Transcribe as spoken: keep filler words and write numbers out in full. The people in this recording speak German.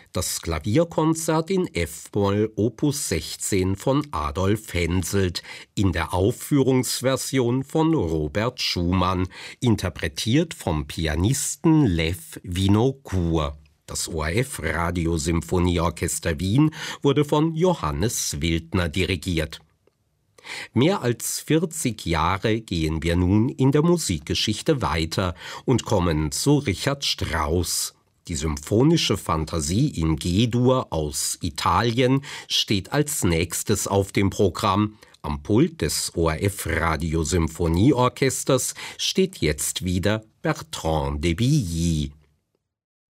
Das Klavierkonzert in F-Moll Opus sechzehn von Adolf Henselt in der Aufführungsversion von Robert Schumann, interpretiert vom Pianisten Lew Winokur. Das O R F Radiosymphonieorchester Wien wurde von Johannes Wildner dirigiert. Mehr als vierzig Jahre gehen wir nun in der Musikgeschichte weiter und kommen zu Richard Strauss. Die symphonische Fantasie in G-Dur aus Italien steht als nächstes auf dem Programm. Am Pult des O R F Radiosymphonieorchesters steht jetzt wieder Bertrand de Billy.